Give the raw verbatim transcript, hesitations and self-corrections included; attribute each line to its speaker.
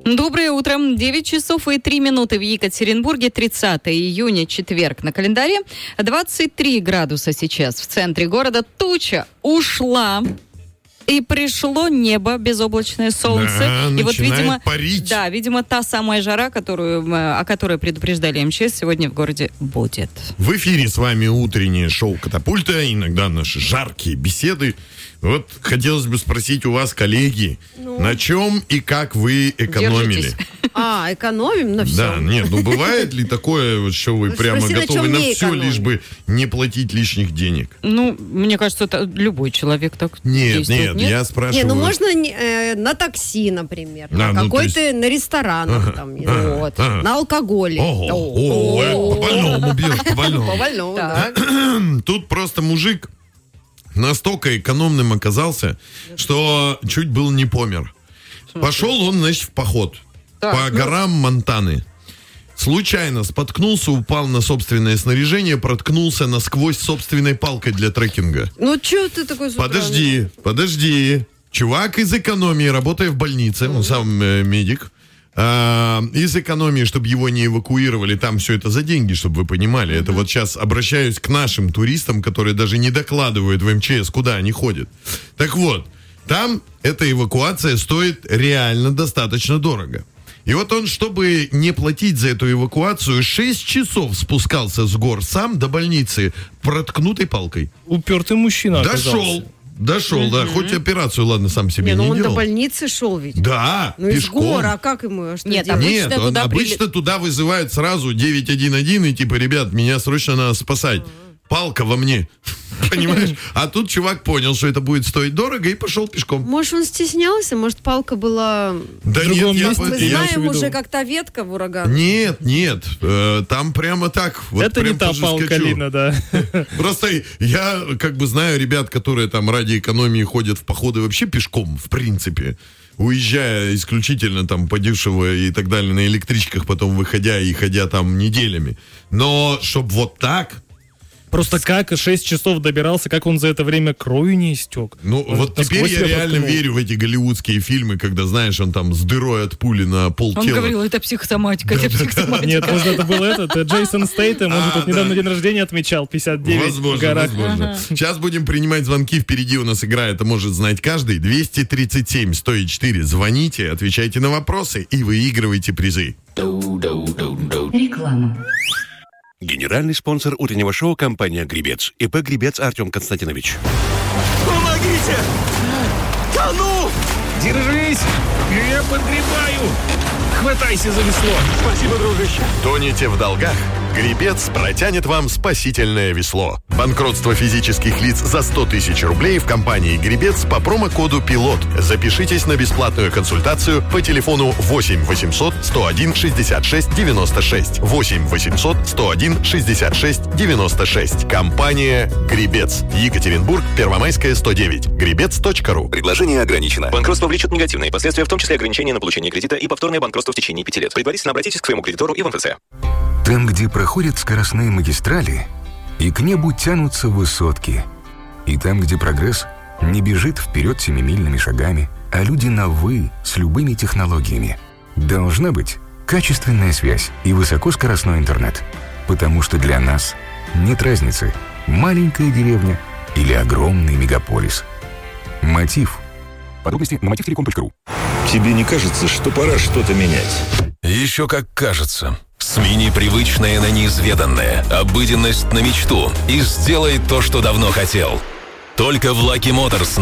Speaker 1: Доброе утро. девять часов и три минуты в Екатеринбурге, тридцатое июня, четверг на календаре. двадцать три градуса сейчас в центре города. Туча ушла. И пришло небо, безоблачное солнце.
Speaker 2: Да,
Speaker 1: и вот, видимо,
Speaker 2: парить.
Speaker 1: Да, видимо, та самая жара, которую, о которой предупреждали МЧС, сегодня в городе будет.
Speaker 2: В эфире с вами утреннее шоу «Катапульта». Иногда наши жаркие беседы. Вот хотелось бы спросить у вас, коллеги, ну, на чем и как вы экономили?
Speaker 1: Держитесь.
Speaker 3: А, экономим на всем?
Speaker 2: Да, нет, ну бывает ли такое, что вы прямо
Speaker 3: Спроси,
Speaker 2: готовы
Speaker 3: на,
Speaker 2: на все,
Speaker 3: экономим?
Speaker 2: лишь бы не платить лишних денег?
Speaker 1: Ну, мне кажется, это любой человек так
Speaker 2: Нет,
Speaker 1: действует.
Speaker 2: нет, я спрашиваю.
Speaker 3: Не, ну можно э, на такси, например,
Speaker 2: А,
Speaker 3: на
Speaker 2: ну,
Speaker 3: какой-то,
Speaker 2: то есть-
Speaker 3: на ресторанах,
Speaker 2: Ага,
Speaker 3: там,
Speaker 2: ага,
Speaker 3: вот,
Speaker 2: ага.
Speaker 3: на алкоголе.
Speaker 2: Ого, ого, э, по больному бьет, по больному.
Speaker 3: По-больному,
Speaker 1: Так.
Speaker 3: да.
Speaker 2: Тут просто мужик настолько экономным оказался, что чуть был не помер. Пошел он, значит, в поход
Speaker 1: Так,
Speaker 2: по
Speaker 1: ну-
Speaker 2: горам Монтаны. Случайно споткнулся, упал на собственное снаряжение, проткнулся насквозь собственной палкой для трекинга.
Speaker 3: Ну, что ты такой с утра?
Speaker 2: Подожди, подожди. Чувак из экономии, работая в больнице, он сам э, медик, а, из экономии, чтобы его не эвакуировали, там все это за деньги, чтобы вы понимали. Это вот сейчас обращаюсь к нашим туристам, которые даже не докладывают в МЧС, куда они ходят. Так вот, там эта эвакуация стоит реально достаточно дорого. И вот он, чтобы не платить за эту эвакуацию, шесть часов спускался с гор сам до больницы проткнутой палкой.
Speaker 4: Упертый мужчина
Speaker 2: Дошел.
Speaker 4: оказался.
Speaker 2: Дошел, да. Хоть операцию, ладно, сам себе
Speaker 3: Не,
Speaker 2: не,
Speaker 3: ну он
Speaker 2: делал.
Speaker 3: до больницы шел ведь.
Speaker 2: Да,
Speaker 3: Ну, из
Speaker 2: пешком.
Speaker 3: гор, а как ему? а Что
Speaker 1: Нет,
Speaker 3: делать?
Speaker 1: обычно
Speaker 2: Нет, он
Speaker 1: туда
Speaker 2: обычно
Speaker 1: прили-
Speaker 2: туда вызывают сразу девять один один и типа, ребят, меня срочно надо спасать. Палка во мне. Понимаешь? А тут чувак понял, что это будет стоить дорого, и пошел пешком.
Speaker 3: Может, он стеснялся? Может, палка была...
Speaker 2: Да
Speaker 4: В другом
Speaker 2: нет, я,
Speaker 4: месте?
Speaker 2: по-
Speaker 3: Мы
Speaker 2: я-
Speaker 4: имеешь в
Speaker 3: знаем
Speaker 4: виду?
Speaker 3: уже, как та ветка в ураган.
Speaker 2: Нет, нет, э, там прямо так. Вот
Speaker 4: Это не
Speaker 2: прям
Speaker 4: та
Speaker 2: тоже
Speaker 4: палка,
Speaker 2: скачу.
Speaker 4: Лина, да.
Speaker 2: Просто я как бы знаю ребят, которые там ради экономии ходят в походы вообще пешком, в принципе. Уезжая исключительно там подешево и так далее на электричках, потом выходя и ходя там неделями. Но чтоб вот так...
Speaker 4: Просто как шесть часов добирался, как он за это время кровью не истек.
Speaker 2: Ну,
Speaker 4: Он
Speaker 2: вот
Speaker 4: насквозь
Speaker 2: теперь я
Speaker 4: себя
Speaker 2: реально
Speaker 4: проткнул.
Speaker 2: верю в эти голливудские фильмы, когда, знаешь, он там с дырой от пули на пол
Speaker 1: Он
Speaker 2: тела.
Speaker 1: говорил, это психосоматика, это психосоматика.
Speaker 4: Нет, может, это был этот, э, Джейсон Стейтем, он же
Speaker 2: А,
Speaker 4: тут недавно
Speaker 2: да.
Speaker 4: день рождения отмечал, пятьдесят девять в
Speaker 2: Возможно,
Speaker 4: горах.
Speaker 2: возможно. Сейчас будем принимать звонки. Впереди у нас игра, это может знать каждый. двести тридцать семь сто четыре. Звоните, отвечайте на вопросы и выигрывайте призы.
Speaker 5: Реклама.
Speaker 6: Генеральный спонсор утреннего шоу — компания «Гребец». ИП «Гребец» Артем Константинович.
Speaker 7: Помогите! Тону! Держись! Я подгребаю! Хватайся за весло! Спасибо, дружище!
Speaker 2: Тонете в долгах? Гребец протянет вам спасительное весло. Банкротство физических лиц за сто тысяч рублей в компании «Гребец» по промокоду «Пилот». Запишитесь на бесплатную консультацию по телефону восемь восемьсот сто один шестьдесят шесть девяносто шесть. восемь восемьсот сто один шестьдесят шесть девяносто шесть. Компания «Гребец». Екатеринбург, Первомайская, сто девять. гребец точка ру.
Speaker 8: Предложение ограничено. Банкротство влечет негативные последствия, в том числе ограничение на получение кредита и повторное банкротство в течение пяти лет. Предварительно обратитесь к своему кредитору и в эн эф цэ.
Speaker 9: Там, где проходят скоростные магистрали, и к небу тянутся высотки. И там, где прогресс не бежит вперед семимильными шагами, а люди на «вы» с любыми технологиями. Должна быть качественная связь и высокоскоростной интернет. Потому что для нас нет разницы, маленькая деревня или огромный мегаполис. Мотив. Подробности на мотив телеком точка ру.
Speaker 7: Тебе не кажется, что пора что-то менять?
Speaker 10: Еще как кажется. Смени привычное на неизведанное, обыденность на мечту и сделай то, что давно хотел. Только в Lucky Motors